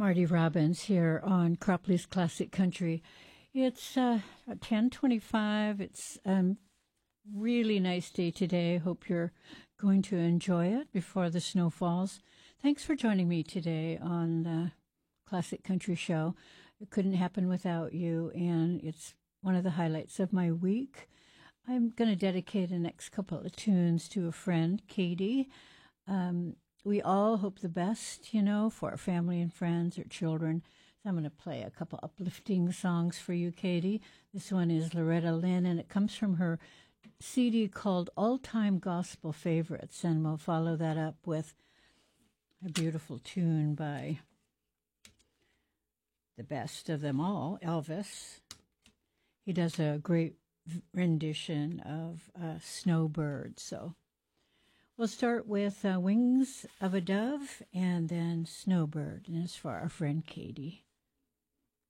Marty Robbins here on Cropley's Classic Country. It's 10:25. It's a really nice day today. Hope you're going to enjoy it before the snow falls. Thanks for joining me today on the Classic Country Show. It couldn't happen without you, and it's one of the highlights of my week. I'm going to dedicate the next couple of tunes to a friend, Katie. We all hope the best, for our family and friends or children. So I'm going to play a couple uplifting songs for you, Katie. This one is Loretta Lynn, and it comes from her CD called All-Time Gospel Favorites, and we'll follow that up with a beautiful tune by the best of them all, Elvis. He does a great rendition of Snowbird, so we'll start with Wings of a Dove and then Snowbird, and it's for our friend Katie.